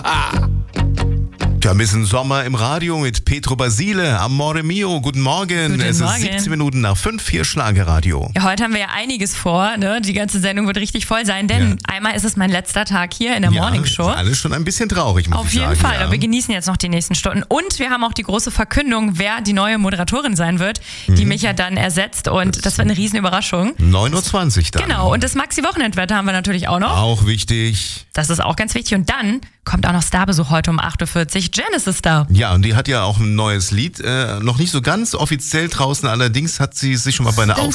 Ja, ein bisschen Sommer im Radio mit Petro Basile, Amore Mio. Guten Morgen. Guten Es ist Morgen. 17 Minuten nach 5, hier Schlagerradio. Ja, heute haben wir ja einiges vor, ne? Die ganze Sendung wird richtig voll sein, denn einmal ist es mein letzter Tag hier in der Morning Show. Ist alles schon ein bisschen traurig, muss Auf ich jeden sagen. Fall, Ja. aber wir genießen jetzt noch die nächsten Stunden. Und wir haben auch die große Verkündung, wer die neue Moderatorin sein wird, die mich ja dann ersetzt. Und das wird eine riesen Überraschung. 9.20 Uhr dann. Genau, und das Maxi-Wochenendwetter haben wir natürlich auch noch. Auch wichtig. Das ist auch ganz wichtig. Und dann kommt auch noch Starbesuch heute um 8.40 Uhr. Janice ist da. Ja, und die hat ja auch ein neues Lied, noch nicht so ganz offiziell draußen, allerdings hat sie sich schon mal bei einer